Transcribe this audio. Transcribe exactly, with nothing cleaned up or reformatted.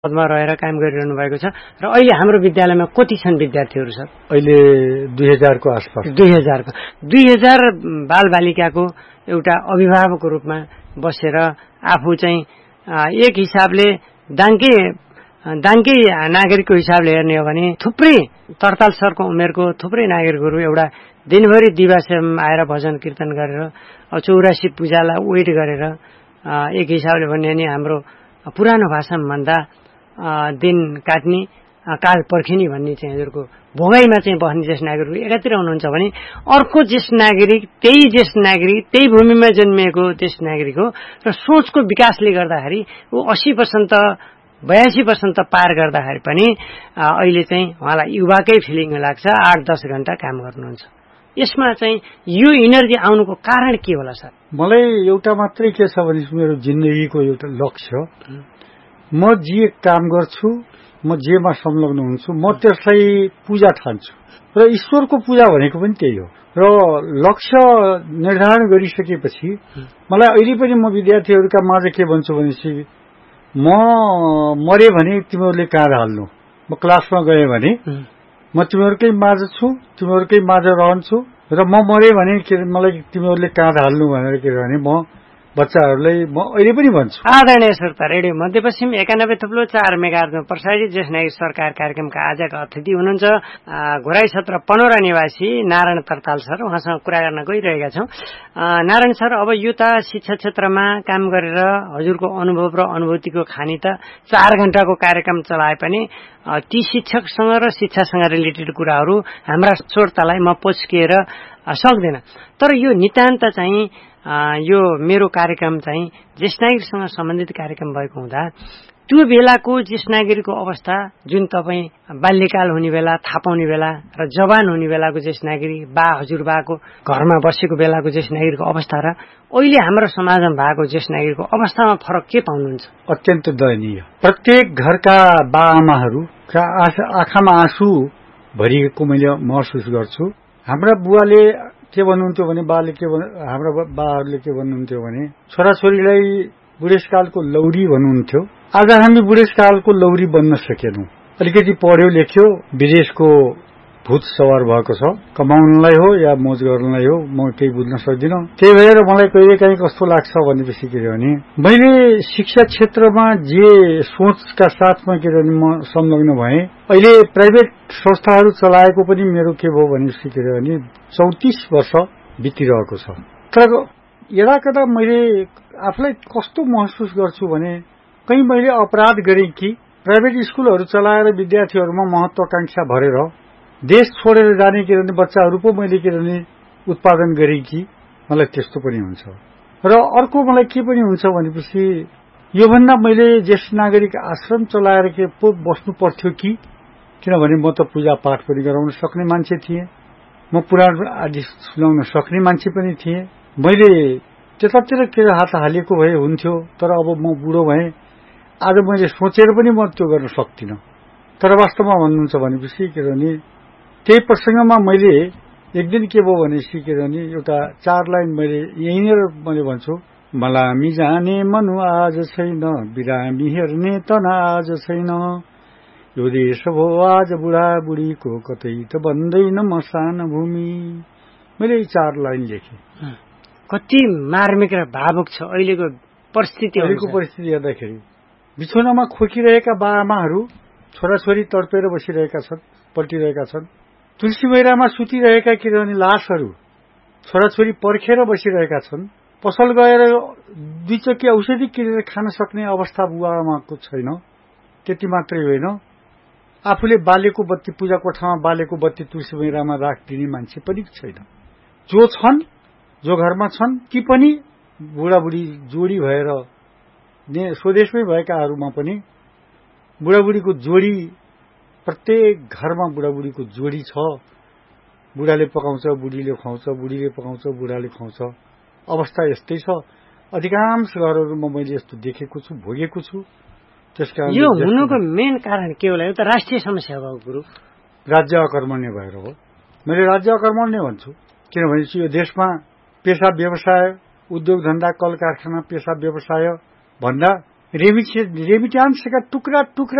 पदमा रहेर काम गरिरहनु भएको छ र अहिले हाम्रो विद्यालयमा कति छन् विद्यार्थीहरू सर? अहिले दुई हजारको आसपास। दुई हजारको दुई हजार बालबालिकाको एउटा अभिभावकको रूपमा बसेर आफू चाहिँ एक हिसाबले दाङ्के दाङ्के नागरिकको हिसाबले हेर्ने हो भने थुप्रै तरताल सरको उमेरको थुप्रै नागरिकहरू एउटा दिनभरि दिवासमा आएर भजन कीर्तन गरेर चौरासी पूजालाई वेट गरेर एक हिसाबले भन्ने नि हाम्रो पुरानो भाषामा भन्दा दिन काट्ने काल पर्खिने भन्ने चाहिँ हजुरको भोगाईमा चाहिँ बस्ने ज्येष्ठ नागरिकहरू एकातिर हुनुहुन्छ भने अर्को ज्येष्ठ नागरिक त्यही ज्येष्ठ नागरिक त्यही भूमिमा जन्मिएको ज्येष्ठ नागरिक हो र सोचको विकासले गर्दाखेरि ऊ अस्सी पर्सेन्ट बयासी पर्सेन्ट पार गर्दाखेरि पनि अहिले चाहिँ उहाँलाई युवाकै फिलिङ लाग्छ। आठ दस घण्टा काम गर्नुहुन्छ। यसमा चाहिँ यो इनर्जी आउनुको कारण के होला सर? मलाई एउटा मात्रै के छ भने मेरो जिन्दगीको एउटा लक्ष्य, म जे काम गर्छु म जेमा संलग्न हुन्छु म त्यसलाई पूजा ठान्छु र ईश्वरको पूजा भनेको पनि त्यही हो। र लक्ष्य निर्धारण गरिसकेपछि मलाई अहिले पनि म विद्यार्थीहरूका माझ के भन्छु भनेपछि म मरे भने तिमीहरूले कहाँ हाल्नु, म क्लासमा गएँ भने म तिमीहरूकै माझ छु, तिमीहरूकै माझ रहन्छु र म मरे भने मलाई तिमीहरूले कहाँ हाल्नु भनेर के भने म बच्चाहरूलाई म अहिले पनि भन्छु। आदरणीय श्रोता, रेडियो मध्यपश्चिम एकानब्बे थप्लो चार मेगाहर्जमा प्रसारित ज्येष्ठ नागरिक सरकार कार्यक्रमका आजका अतिथि हुनुहुन्छ घोराई क्षेत्र पनौरा निवासी नारायण तरताल सर। उहाँसँग कुरा गर्न गइरहेका छौँ। नारायण सर, अब यो त शिक्षा क्षेत्रमा काम गरेर हजुरको अनुभव र अनुभूतिको खानी त चार घण्टाको कार्यक्रम चलाए पनि ती शिक्षकसँग र शिक्षासँग रिलेटेड कुराहरू हाम्रा श्रोतालाई म पस्किएर सक्दैन। तर यो नितान्त चाहिँ यो मेरो कार्यक्रम चाहिँ ज्येष्ठ नागरिकसँग सम्बन्धित कार्यक्रम भएको हुँदा त्यो बेलाको ज्येष्ठ नागरिकको अवस्था जुन तपाईँ बाल्यकाल हुने बेला, थाहा पाउने बेला र जवान हुने बेलाको ज्येष्ठ नागरिक बा हजुरबाको घरमा बसेको बेलाको ज्येष्ठ नागरिकको अवस्था र अहिले हाम्रो समाजमा भएको ज्येष्ठ नागरिकको अवस्थामा फरक के पाउनुहुन्छ? अत्यन्त दयनीय। प्रत्येक घरका बा आमाहरूका आँखामा आँसु भरिएको मैले महसुस गर्छु। हाम्रा बुवाले के भन्नुहुन्थ्यो भने बाले के हाम्रा बाहरूले के भन्नुहुन्थ्यो भने छोराछोरीलाई बुढेसकालको लौरी भन्नुहुन्थ्यो। आज हामी बुढेसकालको लौरी बन्न सकेनौं। अलिकति पढ्यो लेख्यो, विदेशको भूत सवार भएको छ, कमाउनलाई हो या मोज गर्नलाई हो, म केही बुझ्न सक्दिनँ। त्यही भएर मलाई कहिलेकाहीँ कस्तो लाग्छ भनेपछि के भने मैले शिक्षा क्षेत्रमा जे सोचका साथमा के भने म संलग्न भएँ। अहिले प्राइभेट संस्थाहरू चलाएको पनि मेरो के भयो भनेपछि के भने चौतिस वर्ष बितिरहेको छ। तर यदा कदा मैले आफूलाई कस्तो महसुस गर्छु भने कहीँ मैले अपराध गरेँ कि प्राइभेट स्कुलहरू चलाएर विद्यार्थीहरूमा महत्वाकांक्षा भरेर देश छोडेर जाने के भने बच्चाहरू पो मैले के भने उत्पादन गरेँ कि मलाई त्यस्तो पनि हुन्छ। र अर्को मलाई के पनि हुन्छ भनेपछि योभन्दा मैले ज्येष्ठ नागरिक आश्रम चलाएर के पो बस्नु पर्थ्यो कि, किनभने म त पूजा पाठ पनि गराउन सक्ने मान्छे थिएँ, म पुराण आदि सुनाउन सक्ने मान्छे पनि थिएँ। मैले त्यतातिर के हात हालेको भए हुन्थ्यो, तर अब म बुढो भएँ। आज मैले सोचेर पनि म त्यो गर्न सक्दिनँ। तर वास्तवमा भन्नुहुन्छ भनेपछि के भने त्यही प्रसङ्गमा मैले एक दिन के भयो भनेपछि के भने एउटा चार लाइन मैले यहीँनिर मैले भन्छु, मलामी जाने मनु आज छैन, बिरामी हेर्ने तना आज छैन, यो देश भो आज बुढा बुढीको कतै त बन्दैन मसान भूमि। मैले यी चार लाइन लेखेँ। कति मार्मिक र भावुक छ अहिलेको परिस्थिति। अहिलेको परिस्थिति हेर्दाखेरि बिछोनामा खोकिरहेका बाआमाहरू छोराछोरी तडपेर बसिरहेका छन्, पल्टिरहेका छन्। तुलसी मैरामा सुतिरहेका किनभने लासहरू छोराछोरी पर्खेर बसिरहेका छन्। पसल गएर दुई चक्की औषधि किनेर खान सक्ने अवस्था बुवाआमाको छैन। त्यति मात्रै होइन, आफूले बालेको बत्ती पूजा कोठामा बालेको बत्ती तुलसी मैरामा राखिदिने मान्छे पनि छैन। जो छन्, जो घरमा छन्, ती पनि बुढाबुढी जोडी भएर स्वदेशमै भएकाहरूमा पनि बुढाबुढीको जोडी, प्रत्येक घरमा बुढाबुढीको जोडी छ। बुढाले पकाउँछ, बुढीले खुवाउँछ, बुढीले पकाउँछ, बुढाले खुवाउँछ। अवस्था यस्तै छ। अधिकांश घरहरूमा मैले यस्तो देखेको छु, भोगेको छु। त्यसकारण यो हुनुको मेन कारण के होला? यो त राष्ट्रिय समस्या भएको कुरो, राज्य अकर्मण्य भएर हो। मैले राज्य अकर्मण्य भन्छु किनभने यो देशमा पेशा व्यवसाय, उद्योग धन्दा, कल कारखाना, पेशा व्यवसाय भन्दा रेमिटेंस का टुकड़ा टुकड़ा